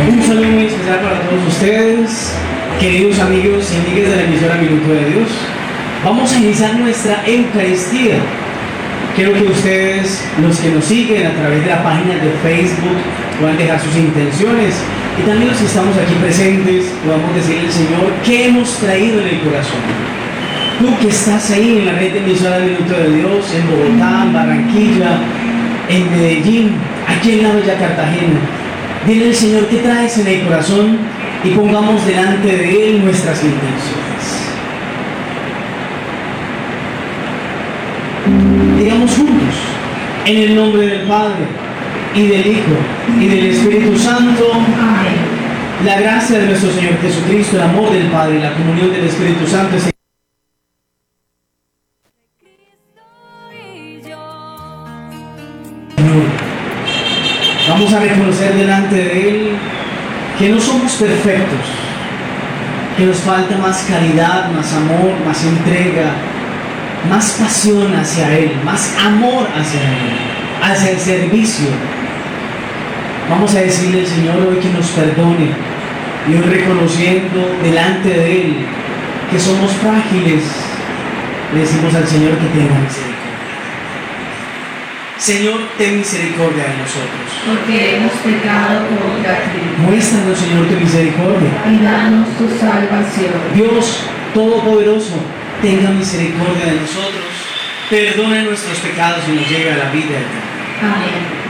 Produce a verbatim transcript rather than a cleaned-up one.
Un saludo muy especial para todos ustedes, queridos amigos y amigas de la emisora Minuto de Dios. Vamos a iniciar nuestra Eucaristía. Quiero que ustedes, los que nos siguen a través de la página de Facebook, puedan dejar sus intenciones, y también los que estamos aquí presentes podamos decirle al Señor qué hemos traído en el corazón. Tú que estás ahí en la red de emisora Minuto de Dios, en Bogotá, en Barranquilla, en Medellín, aquí en la bella Cartagena, dile al Señor qué traes en el corazón y pongamos delante de Él nuestras intenciones. Digamos juntos, en el nombre del Padre, y del Hijo, y del Espíritu Santo. Amén. La gracia de nuestro Señor Jesucristo, el amor del Padre y la comunión del Espíritu Santo. Señor, vamos a reconocer delante de Él que no somos perfectos, que nos falta más caridad, más amor, más entrega, más pasión hacia Él, más amor hacia Él, hacia el servicio. Vamos a decirle al Señor hoy que nos perdone, y hoy reconociendo delante de Él que somos frágiles, le decimos al Señor que tenga misericordia. Señor, ten misericordia de nosotros, porque hemos pecado contra ti. Muéstranos, Señor, tu misericordia Y danos tu salvación. Dios Todopoderoso, tenga misericordia de nosotros, perdone nuestros pecados y nos lleve a la vida eterna. Amén.